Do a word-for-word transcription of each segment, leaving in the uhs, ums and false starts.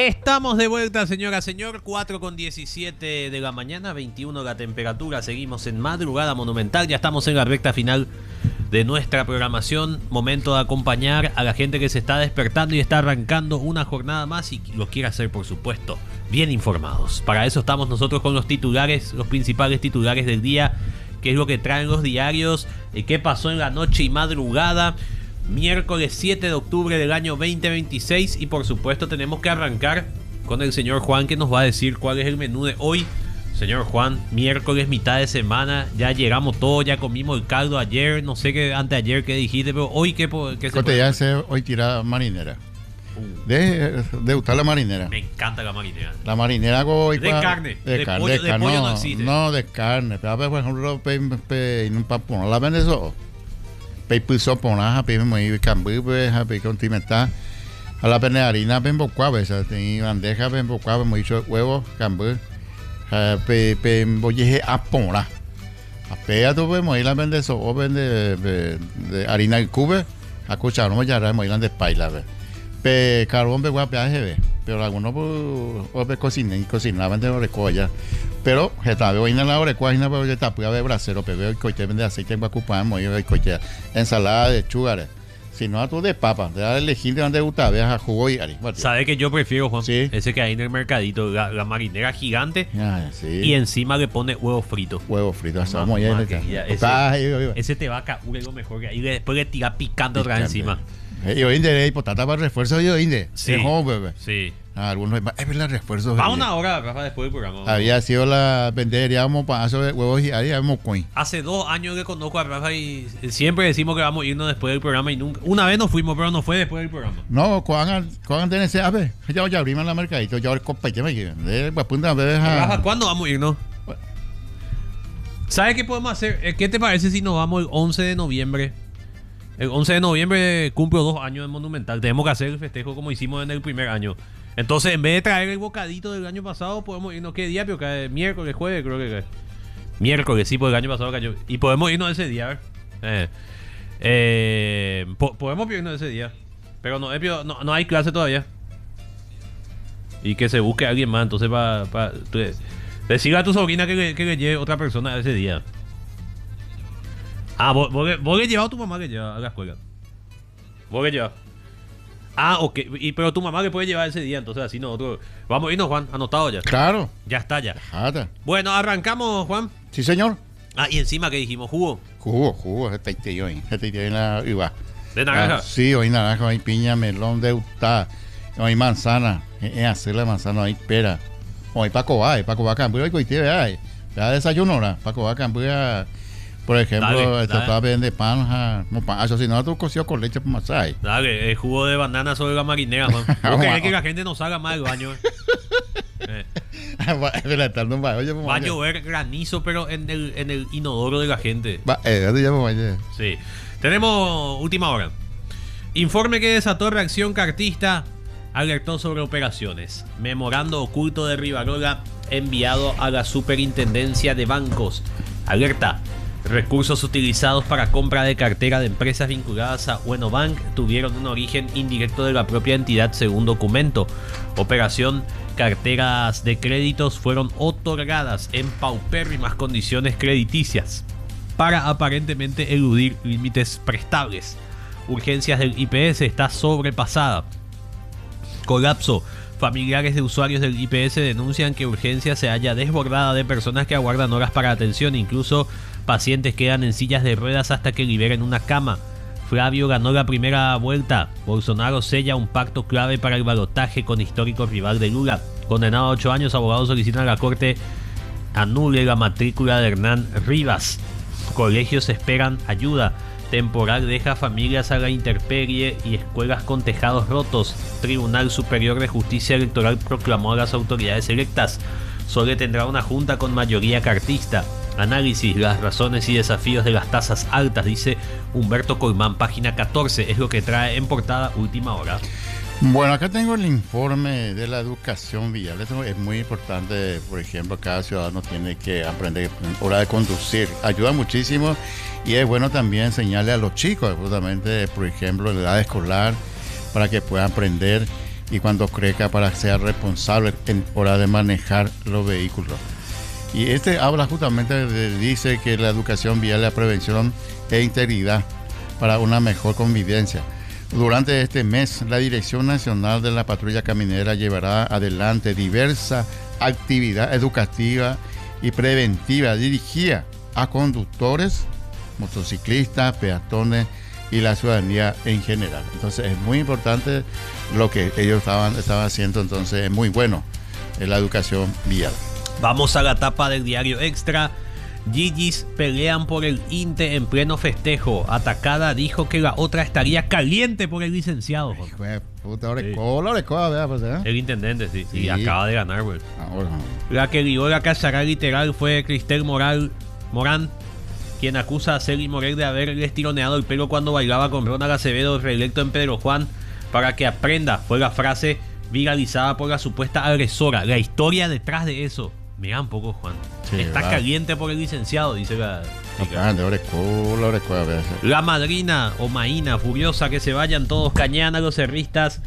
Estamos de vuelta, señora, señor. cuatro con diecisiete de la mañana, veintiuno la temperatura. Seguimos en Madrugada Monumental. Ya estamos en la recta final de nuestra programación. Momento de acompañar a la gente que se está despertando y está arrancando una jornada más y lo quiere hacer, por supuesto, bien informados. Para eso estamos nosotros con los titulares, los principales titulares del día. Qué es lo que traen los diarios, qué pasó en la noche y madrugada. Miércoles siete de octubre del año veinte veintiséis. Y por supuesto tenemos que arrancar con el señor Juan, que nos va a decir cuál es el menú de hoy. Señor Juan, miércoles, mitad de semana, ya llegamos todos, ya comimos el caldo ayer, no sé qué anteayer qué dijiste, pero hoy qué, qué se puede hacer. Hoy tirada marinera. Uh. De, de gustar la marinera. Me encanta la marinera. La marinera hoy de pa, carne, de, de, carne, pollo, de, de carne, pollo no, no existe. No, de carne. Pero por ejemplo, pe, pe, en un papo, la vende eso. Pe puso ponaja, pe muy cambio, pe pe condimentar. A la pena harina, pe bocuave, esa tiene bandeja, pe bocuave, muy mucho huevo, cambio. Pe pe boyeje a pona. A pea tu pe muy la vende eso, o vende de harina y cube. A cuchara no ya ra muy la de paila, pe. Pe carbón pe guapeaje, pero algunos pues pe cocinan, cocinaban de orecoya. Pero está hoy en la orecoya, pero ya está pues de brasero, pe veo coche vende aceite guacupán, muy de coche, ensalada de chugares. Si no a tú de papa, te da elegir de donde gusta, veas a jugo y ari. ¿Sabe que yo prefiero, Juan? ¿Sí? Ese que hay en el mercadito, la, la marinera gigante. Ah, sí. Y encima le pone huevo frito. Huevo frito, eso muy bien. Ese, ese te va a caer lo mejor que ahí después le tira picante otra vez encima. Yo inde y potata para refuerzo yo inde. Sí. Joven, sí. Algunos es verdad refuerzo. Vamos una hora, Rafa, después del programa. Había sido la vendería como paso de huevos y ahí habíamos coin. Hace dos años que conozco a Rafa y siempre decimos que vamos a irnos después del programa y nunca. Una vez nos fuimos, pero no fue después del programa. No, cuando cuando tenés a ver, ya ya abrimos la mercadito, ya el compañero me quiere. De punta de Rafa, ¿cuándo vamos a irnos? ¿Sabes qué podemos hacer? ¿Qué te parece si nos vamos el once de noviembre? El once de noviembre cumplo dos años en Monumental. Tenemos que hacer el festejo como hicimos en el primer año. Entonces, en vez de traer el bocadito del año pasado, podemos irnos. ¿Qué día? Pero cae miércoles, jueves, creo que cae. Miércoles, sí, porque el año pasado cayó. Y podemos irnos ese día, a ver. Eh, eh, po podemos irnos ese día. Pero no, no, no hay clase todavía. Y que se busque a alguien más. Entonces, para. Pa, decirle a tu sobrina que le, que le lleve otra persona ese día. Ah, vos, vos, vos le llevas a tu mamá que lleva a la escuela. Vos le llevas. Ah, ok. Y, pero tu mamá le puede llevar ese día, entonces así nosotros. Vamos a irnos, Juan. Anotado ya. Claro. Ya está, ya. Jata. Bueno, arrancamos, Juan. Sí, señor. Ah, y encima que dijimos, jugo. Jugo, jugo. Este te hoy. Este te en la uva. ¿De naranja? Ah, sí, hoy naranja, hoy piña, melón de utá. Hoy manzana. Es hacer la manzana, hoy pera. Hoy Paco va, Paco va a cambiar. Hoy coite, vea. Vea desayuno, ¿no? Paco va a cambiar. Por ejemplo, esto estaba bien de pan, no pan, eso si no, tú cocido con leche por masai. Dale, el jugo de banana sobre la marinera, man. ¿Vos querés que la gente no salga más del baño? Eh. Va a llover granizo, pero en el, en el inodoro de la gente. Va, eh, sí. Tenemos última hora. Informe que desató reacción cartista. Alertó sobre operaciones. Memorando oculto de Rivarola enviado a la Superintendencia de Bancos. Alerta. Recursos utilizados para compra de cartera de empresas vinculadas a Uenobank tuvieron un origen indirecto de la propia entidad según documento. Operación carteras de créditos fueron otorgadas en paupérrimas condiciones crediticias para aparentemente eludir límites prestables. Urgencias del I P S está sobrepasada. Colapso. Familiares de usuarios del I P S denuncian que urgencia se halla desbordada de personas que aguardan horas para atención. Incluso pacientes quedan en sillas de ruedas hasta que liberen una cama. Flavio ganó la primera vuelta. Bolsonaro sella un pacto clave para el balotaje con histórico rival de Lula. Condenado a ocho años, abogados solicitan a la corte anule la matrícula de Hernán Rivas. Colegios esperan ayuda. Temporal deja familias a la intemperie y escuelas con tejados rotos. Tribunal Superior de Justicia Electoral proclamó a las autoridades electas. Sole tendrá una junta con mayoría cartista. Análisis, las razones y desafíos de las tasas altas, dice Humberto Colmán, página catorce. Es lo que trae en portada Última Hora. Bueno, acá tengo el informe de la educación vial. Esto es muy importante. Por ejemplo, cada ciudadano tiene que aprender hora de conducir. Ayuda muchísimo y es bueno también enseñarle a los chicos, justamente, por ejemplo, en la edad escolar, para que puedan aprender y cuando crezca para que sea responsable en hora de manejar los vehículos. Y este habla justamente, de, dice que la educación vial, la prevención e integridad para una mejor convivencia. Durante este mes, la Dirección Nacional de la Patrulla Caminera llevará adelante diversas actividades educativas y preventivas dirigidas a conductores, motociclistas, peatones y la ciudadanía en general. Entonces es muy importante lo que ellos estaban, estaban haciendo, entonces es muy bueno en la educación vial. Vamos a la tapa del diario Extra. Gigi's pelean por el INTE en pleno festejo. Atacada dijo que la otra estaría caliente por el licenciado. Hijo de puta, Orecola, Orecola, vea, pues, ¿eh? El intendente, sí, Sí. y acaba de ganar, güey. Ahora, La que ligó la casará literal fue Cristel Moral, Morán, quien acusa a Celi Morel de haberle estironeado el pelo cuando bailaba con Ronald Acevedo, reelecto en Pedro Juan, para que aprenda. Fue la frase viralizada por la supuesta agresora. La historia detrás de eso. Mira un poco, Juan. Sí, Está va. caliente por el licenciado, dice la chica. Ah, de Orecola, Orecola, vea. La madrina o Maína, furiosa que se vayan todos, cañan a los cerristas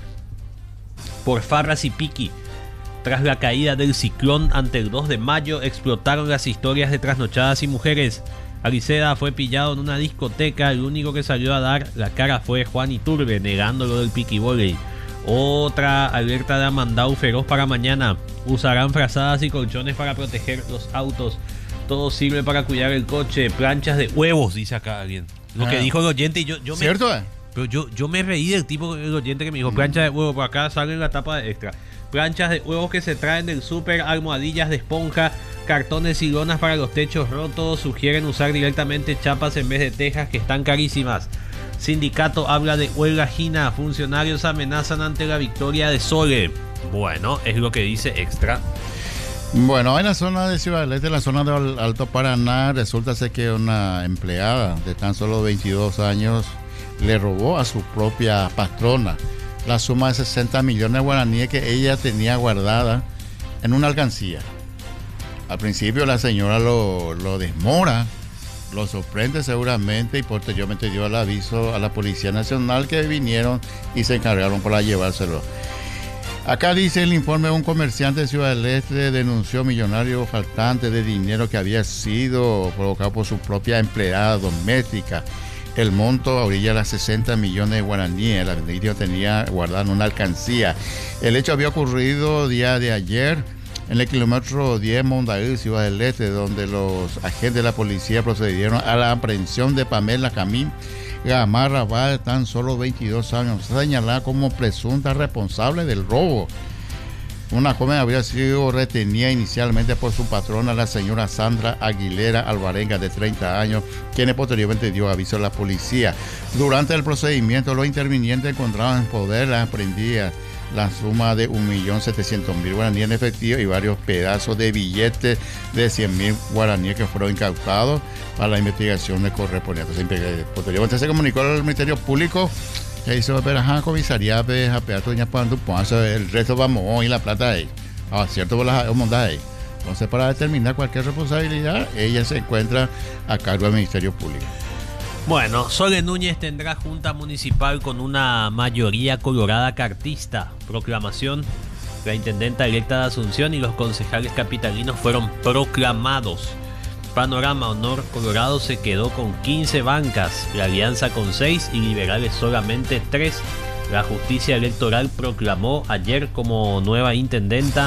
por farras y piqui. Tras la caída del ciclón ante el dos de mayo, explotaron las historias de trasnochadas y mujeres. Aliceda fue pillado en una discoteca, el único que salió a dar la cara fue Juan Iturbe, negando lo del piquivoley. Otra alerta de Amandau feroz para mañana. Usarán frazadas y colchones para proteger los autos. Todo sirve para cuidar el coche. Planchas de huevos, dice acá alguien. Lo Ah. que dijo el oyente y yo, yo me... ¿Cierto? eh? Pero yo, yo me reí del tipo, el oyente que me dijo, plancha de huevo, por acá sale en la tapa de Extra. Planchas de huevos que se traen del súper, almohadillas de esponja, cartones y lonas para los techos rotos. Sugieren usar directamente chapas en vez de tejas, que están carísimas. Sindicato habla de huelga Gina. Funcionarios amenazan ante la victoria de Sole. Bueno, es lo que dice Extra. Bueno, en la zona de Ciudad del Este, en la zona del Alto Paraná, resulta ser que una empleada de tan solo veintidós años le robó a su propia patrona la suma de sesenta millones de guaraníes que ella tenía guardada en una alcancía. Al principio la señora lo, lo desmora, lo sorprende seguramente y posteriormente dio el aviso a la Policía Nacional, que vinieron y se encargaron para llevárselo. Acá dice el informe: un comerciante de Ciudad del Este denunció millonario faltante de dinero que había sido provocado por su propia empleada doméstica. El monto a orilla de las sesenta millones de guaraníes. La víctima tenía guardada en una alcancía. El hecho había ocurrido día de ayer en el kilómetro diez Mondaí, Ciudad del Este, donde los agentes de la policía procedieron a la aprehensión de Pamela Camín Gamarra, de tan solo veintidós años, señalada como presunta responsable del robo. Una joven había sido retenida inicialmente por su patrona, la señora Sandra Aguilera Alvarenga, de treinta años, quien posteriormente dio aviso a la policía. Durante el procedimiento, los intervinientes encontraron en poder las aprendidas la suma de un millón setecientos mil guaraníes en efectivo y varios pedazos de billetes de cien mil guaraníes que fueron incautados para la investigación de correspondiente. Posteriormente se comunicó al Ministerio Público que hizo ver a comisaría de Japeato Doña Pandu, el resto vamos y la plata ahí. Ah, cierto, por las mondas ahí. Entonces, para determinar cualquier responsabilidad, ella se encuentra a cargo del Ministerio Público. Bueno, Sole Núñez tendrá junta municipal con una mayoría colorada cartista. Proclamación: la intendenta electa de Asunción y los concejales capitalinos fueron proclamados. Panorama: Honor Colorado se quedó con quince bancas, la Alianza con seis y Liberales solamente tres. La justicia electoral proclamó ayer como nueva intendenta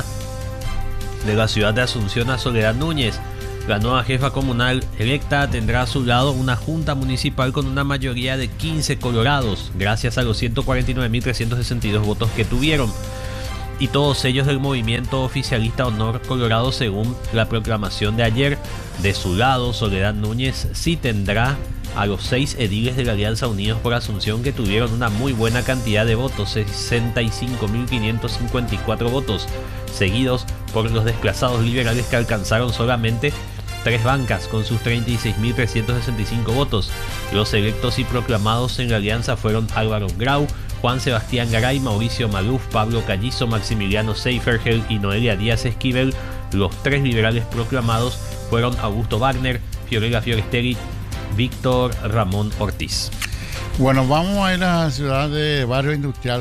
de la ciudad de Asunción a Soledad Núñez. La nueva jefa comunal electa tendrá a su lado una junta municipal con una mayoría de quince colorados, gracias a los ciento cuarenta y nueve mil trescientos sesenta y dos votos que tuvieron, y todos ellos del movimiento oficialista Honor Colorado, según la proclamación de ayer. De su lado, Soledad Núñez sí tendrá a los seis ediles de la Alianza Unidos por Asunción, que tuvieron una muy buena cantidad de votos, sesenta y cinco mil quinientos cincuenta y cuatro votos, seguidos por los desplazados liberales, que alcanzaron solamente tres bancas con sus treinta y seis mil trescientos sesenta y cinco votos. Los electos y proclamados en la alianza fueron Álvaro Grau, Juan Sebastián Garay, Mauricio Maluf, Pablo Callizo, Maximiliano Seifergel y Noelia Díaz Esquivel. Los tres liberales proclamados fueron Augusto Wagner, Fiorella Fioresteri, Víctor Ramón Ortiz. Bueno, vamos a ir a la ciudad de Barrio Industrial,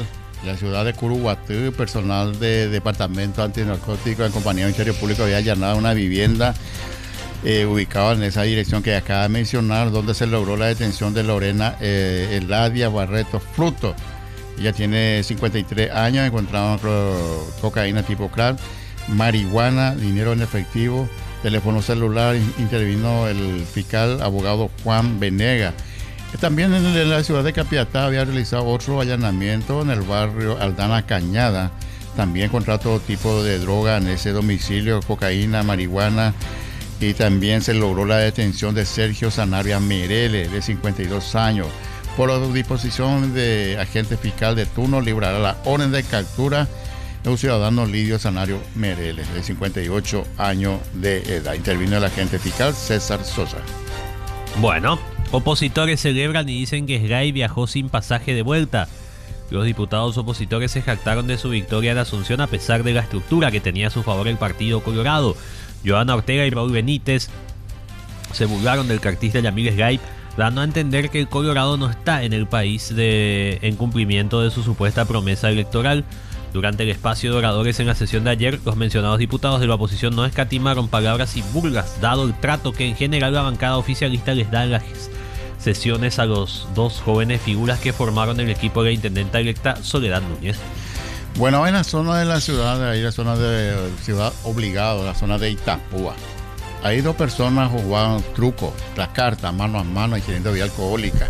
la ciudad de Curuguatú, personal de Departamento Antinarcótico en compañía del Ministerio Público había allanado una vivienda eh, ubicada en esa dirección que acaba de mencionar, donde se logró la detención de Lorena eh, Eladia Barreto Fruto. Ella tiene cincuenta y tres años, encontraron cocaína tipo crack, marihuana, dinero en efectivo, teléfono celular. Intervino el fiscal abogado Juan Venega. También en la ciudad de Capiatá había realizado otro allanamiento en el barrio Aldana Cañada, también contra todo tipo de droga en ese domicilio, cocaína, marihuana, y también se logró la detención de Sergio Sanabria Merele, de cincuenta y dos años. Por la disposición de agente fiscal de turno, librará la orden de captura de un ciudadano Lidio Sanario Merele, de cincuenta y ocho años de edad. Intervino el agente fiscal César Sosa. Bueno, opositores celebran y dicen que Sgay viajó sin pasaje de vuelta. Los diputados opositores se jactaron de su victoria en Asunción a pesar de la estructura que tenía a su favor el Partido Colorado. Joana Ortega y Raúl Benítez se burlaron del cartista Yamil Sgay, dando a entender que el Colorado no está en el país de, en cumplimiento de su supuesta promesa electoral. Durante el espacio de oradores en la sesión de ayer, los mencionados diputados de la oposición no escatimaron palabras y burlas, dado el trato que en general la bancada oficialista les da en las sesiones a los dos jóvenes figuras que formaron el equipo de la intendenta electa Soledad Núñez. Bueno, en la zona de la ciudad, ahí la zona de Ciudad Obligado, la zona de Itapúa, hay dos personas jugaban truco, las cartas mano a mano y queriendo vía alcohólica.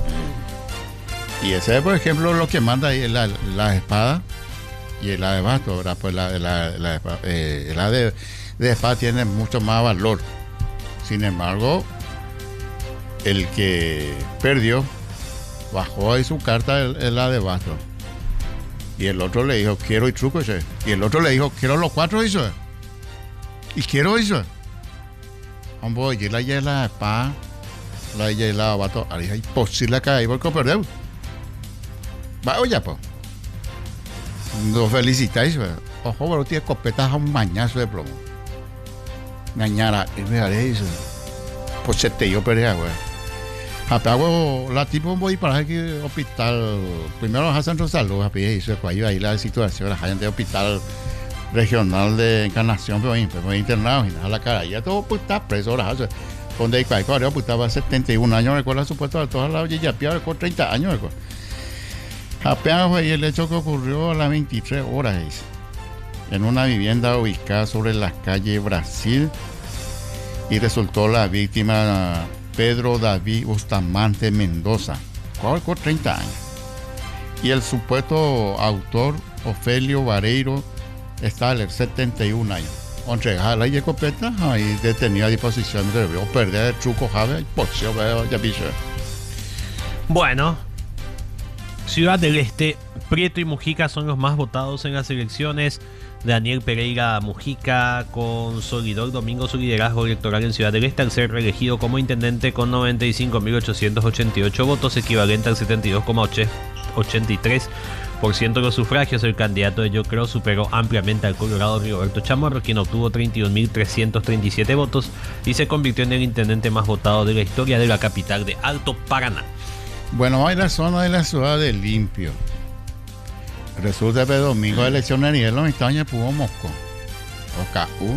Y ese, por ejemplo, lo que manda ahí es la, la espada y el de basto, ¿verdad? Pues la, la, la, eh, la de, de espada tiene mucho más valor. Sin embargo, el que perdió bajó ahí su carta, el, el la de basto. Y el otro le dijo, quiero el truco ese. Y el otro le dijo, quiero los cuatro eso. Y quiero eso. Hombre, y la ya la espada, la ya la basto, ahí es imposible caer porque perdió. Va, oye, pues. Nos felicitáis, ¿verdad? Ojo, pero tiene escopetas a un mañazo de plomo. Mañana, y me haré eso. Pues se te dio pelea, güey. Apago la tipo voy para el hospital. Primero a Centro de Salud, a pedir eso, ahí la situación, la gente de hospital regional de Encarnación, pero ahí me internado, y a la cara, ya todo pues está preso, ahora, donde hay cualquier, pues estaba setenta y un años, recuerda, supuesto, a todas las ya piado con treinta años, recuerda. Apenas fue el hecho que ocurrió a las veintitrés horas en una vivienda ubicada sobre la calle Brasil y resultó la víctima Pedro David Bustamante Mendoza, con treinta años. Y el supuesto autor Ofelio Vareiro está a setenta y un años. Entregada la escopeta y detenido a disposición de perder el truco, Javier, por si ya piso. Bueno. Ciudad del Este, Prieto y Mujica son los más votados en las elecciones. Daniel Pereira Mujica consolidó el domingo su liderazgo electoral en Ciudad del Este al ser reelegido como intendente con noventa y cinco mil ochocientos ochenta y ocho votos, equivalente al setenta y dos coma ochenta y tres por ciento de los sufragios. El candidato de Yo Creo superó ampliamente al Colorado Rigoberto Chamorro, quien obtuvo treinta y un mil trescientos treinta y siete votos y se convirtió en el intendente más votado de la historia de la capital de Alto Paraná. Bueno, hay la zona de la ciudad de Limpio. Resulta que el domingo de elecciones de nivel estaña pudo Mosco. O K U.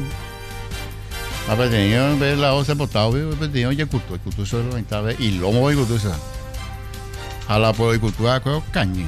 Ha perdido en vez de la once votado, ha perdido Yecutú. Yecutú solo estaba y Lomo Yecutú. A la por Yecutú, a Cañi.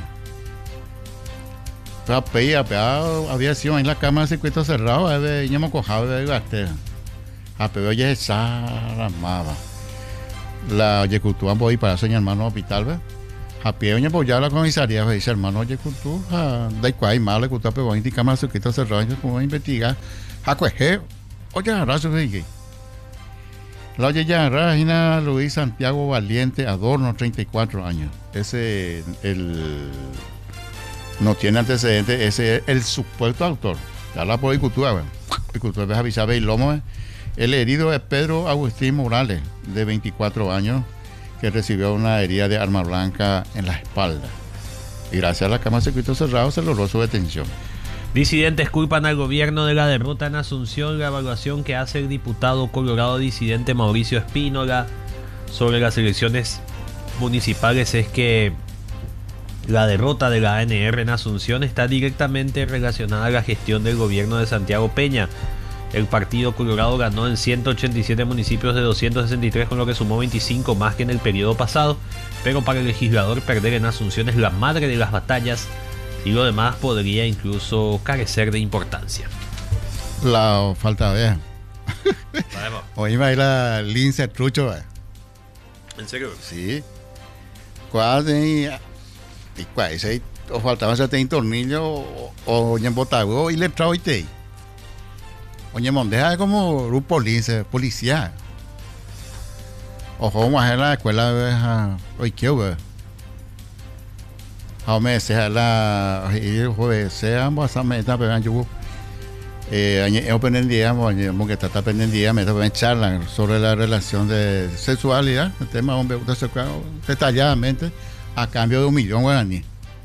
Pero peía, había sido en la cámara de circuito cerrado, había ya me cojado de Gastea. A pero ya se armaba. La Yecutú han podido para señor hermano hospital, ¿ves? A pie oye pues ya la comisaría dice hermano Yecutú, da cual malo Yecutú pero en cámara circuito cerrado, como a investigar, a cueje, oye abrazo de la oye ya Regina Luis Santiago Valiente Adorno, treinta y cuatro años. Ese el no tiene antecedentes, ese es el supuesto autor. Ya la por Yecutú, ¿ves? Yecutú ves avisar y lomo, ¿ves? El herido es Pedro Agustín Morales, de veinticuatro años, que recibió una herida de arma blanca en la espalda. Y gracias a la cámara de circuito cerrado se logró su detención. Disidentes culpan al gobierno de la derrota en Asunción. La evaluación que hace el diputado colorado disidente Mauricio Espínola sobre las elecciones municipales es que La derrota de la A N R en Asunción está directamente relacionada a la gestión del gobierno de Santiago Peña. El Partido Colorado ganó en ciento ochenta y siete municipios de doscientos sesenta y tres, con lo que sumó veinticinco más que en el periodo pasado, pero para el legislador perder en Asunción es la madre de las batallas y lo demás podría incluso carecer de importancia. La falta de... Hoy va a ir a Lince Trucho. ¿En serio? Sí. Quase... Y quase o faltaba ese tem tornillo o oñe botago y le trajo y te. Oñe mondeja como grupo lince, policía. Ojo, más en la escuela hoy que ve. A me sea la y jueves sea ambos a meta pegan yo. Eh, añe open el día, oñe mo que está pendiente día, me está charlan sobre la relación de sexualidad, el tema hombre detalladamente. A cambio de un millón guaraní.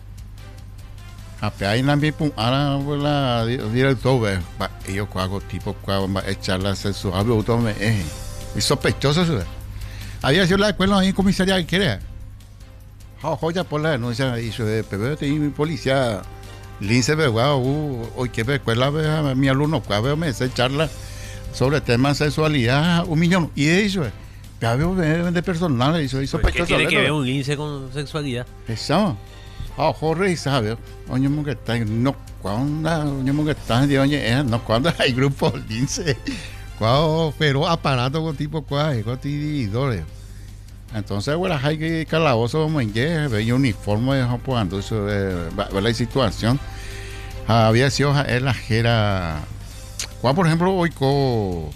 A pear en la misma, ahora la director, yo hago tipo, cuando echar la sexual, es sospechoso eso. Había sido la escuela en comisaría que quería. Joya por la denuncia, dice, pero mi policía, lince, pero hoy que escuela, mi alumno, cuando me hace charla sobre temas de sexualidad, un millón. Y eso es. De personal, eso hizo ¿Qué tiene que ver un lince con sexualidad? Eso. Ah, Jorge sabe. Oye, mo que está no cuando, oye, mo que está, oye, no cuando hay grupos lince. Cuando pero aparato con tipo cuál, con divididores. Entonces, bueno, hay que calabozo como en que ve uniforme de jugando eso eh, la situación. Había sido en la jera. Cuál, por ejemplo, hoy con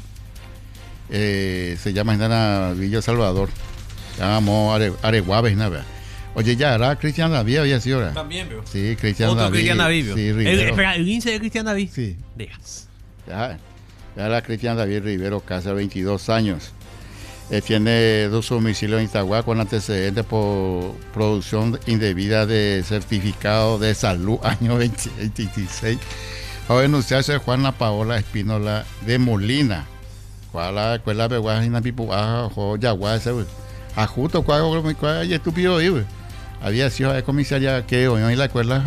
Eh, se llama en Villa Salvador, llamamos Are, Areguaves, nada. Oye, ya era Cristian David, había sido. ¿verdad? También, veo. Sí, Cristian Otro David. Cristian David, sí, el, espera, el lince de Cristian David. Sí. Dejas. Ya, ya era Cristian David Rivero, casa veintidós años. Eh, tiene dos domicilios en Itagua con antecedentes por producción indebida de certificado de salud, año veinte veintiséis. Va a denunciarse Juana Paola Espínola de Molina. ¿Cuál la escuela de Guajina Pipuaja o Yagua ese güey? A justo cuál cuál estúpido güey. Había sido de comisaría que hoy en la escuela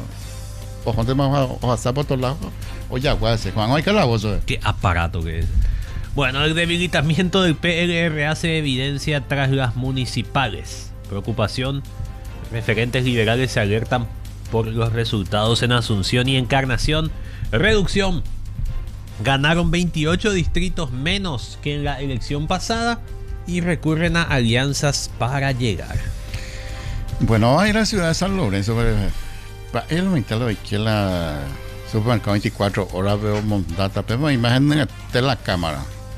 o gente más o hasta por todos lados o Yagua ese Juan hoy calabozo. Qué aparato que es. Bueno, el debilitamiento del P L R A se evidencia tras las municipales. Preocupación. Referentes liberales se alertan por los resultados en Asunción y Encarnación. Reducción. Ganaron veintiocho distritos menos que en la elección pasada y recurren a alianzas para llegar. Bueno, ahí en la ciudad de San Lorenzo, para el aumentarlo aquí en la supermercado veinticuatro horas veo montada, pero imagínate de la cámara.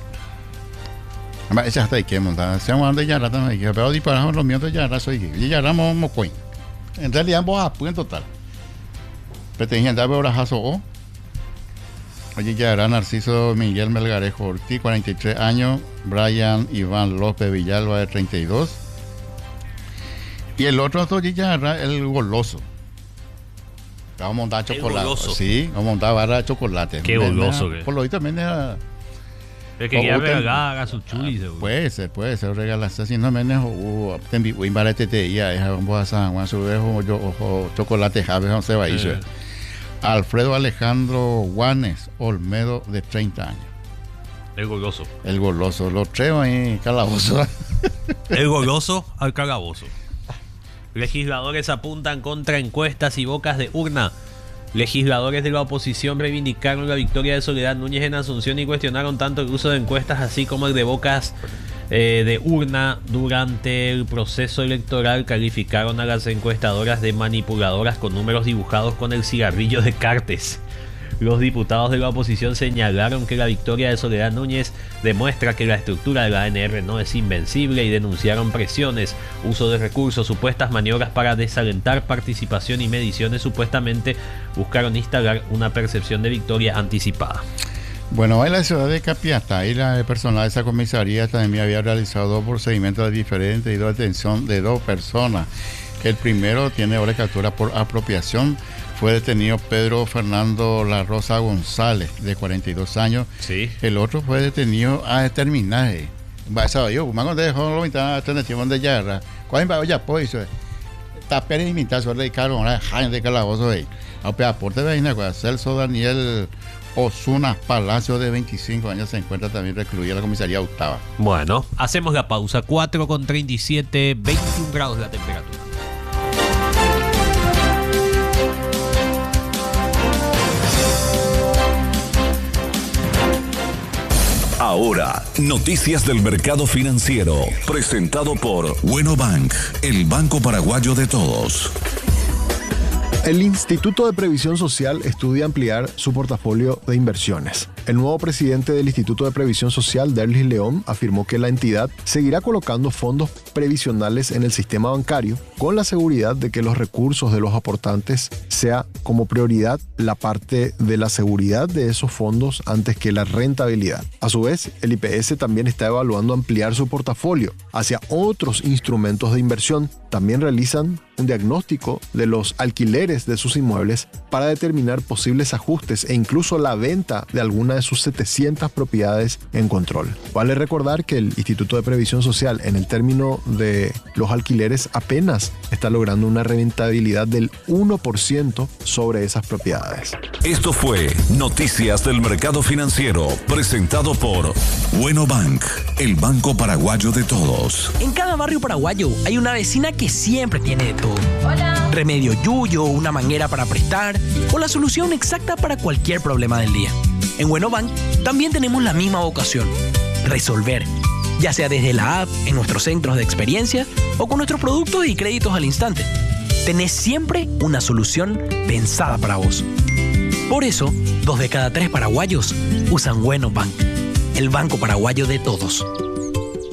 Esa hasta ahí que montada, se llaman de Yara también, pero disparamos los míos de Yara, soy y Yara Mocoin. En realidad, vos a en total. Pero te dije, andaba orajazo o. Oye, ya era Narciso Miguel Melgarejo Ortiz, cuarenta y tres años, Brian Iván López Villalba, de treinta y dos. Y el otro, oye, ya era el goloso. Vamos a montar chocolate. Sí, vamos a montar barra de chocolate. Qué goloso que. Por lo visto también era. El que quiera regalar a sus chulis. Ah, puede ser, puede ser regalarse. Si no menos, o en barate te ya, vamos a San Juan, su viejo chocolate, javes, no se va a ir. Alfredo Alejandro Juanes Olmedo, de treinta años. El goloso. El goloso. Los tres ahí, calabozo. El goloso al calabozo. Legisladores apuntan contra encuestas y bocas de urna. Legisladores de la oposición reivindicaron la victoria de Soledad Núñez en Asunción y cuestionaron tanto el uso de encuestas así como el de bocas eh, de urna durante el proceso electoral. Calificaron a las encuestadoras de manipuladoras con números dibujados con el cigarrillo de Cartes. Los diputados de la oposición señalaron que la victoria de Soledad Núñez demuestra que la estructura de la A N R no es invencible y denunciaron presiones, uso de recursos, supuestas maniobras para desalentar participación y mediciones. Supuestamente buscaron instalar una percepción de victoria anticipada. Bueno, en la ciudad de Capiatá, y la personal de esa comisaría también había realizado dos procedimientos diferentes y dos detención de dos personas. El primero tiene hora de captura por apropiación. Fue detenido Pedro Fernando La Rosa González, de cuarenta y dos años. Sí. El otro fue detenido a determinaje. Yo, me dejó la mitad de de Yarra. ¿Cuál va ya pues? tapere imitación de Carlos Morales, Jaime de Calabozo, aunque aporte de Vaina, Celso Daniel Osuna Palacio, de veinticinco años, se encuentra también recluido en la comisaría octava. Bueno, hacemos la pausa. cuatro con treinta y siete, veintiún grados la temperatura. Ahora, noticias del mercado financiero, presentado por Bueno Bank, el banco paraguayo de todos. El Instituto de Previsión Social estudia ampliar su portafolio de inversiones. El nuevo presidente del Instituto de Previsión Social, Derlis León, afirmó que la entidad seguirá colocando fondos previsionales en el sistema bancario con la seguridad de que los recursos de los aportantes sea como prioridad la parte de la seguridad de esos fondos antes que la rentabilidad. A su vez, el I P S también está evaluando ampliar su portafolio hacia otros instrumentos de inversión. También realizan un diagnóstico de los alquileres de sus inmuebles para determinar posibles ajustes e incluso la venta de alguna de sus setecientas propiedades en control. Vale recordar que el Instituto de Previsión Social, en el término de los alquileres, apenas está logrando una rentabilidad del uno por ciento sobre esas propiedades. Esto fue Noticias del Mercado Financiero, presentado por Bueno Bank, el banco paraguayo de todos. En cada barrio paraguayo hay una vecina que siempre tiene de todo. Hola. Remedio yuyo, una manguera para prestar o la solución exacta para cualquier problema del día. En Bueno Bank también tenemos la misma vocación: resolver, ya sea desde la app, en nuestros centros de experiencia o con nuestros productos y créditos al instante. Tenés siempre una solución pensada para vos. Por eso, dos de cada tres paraguayos usan Bueno Bank, el banco paraguayo de todos.